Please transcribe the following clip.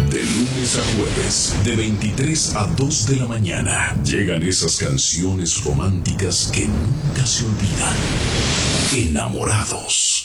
De lunes a jueves, de 23 a 2 de la mañana, llegan esas canciones románticas que nunca se olvidan. Enamorados.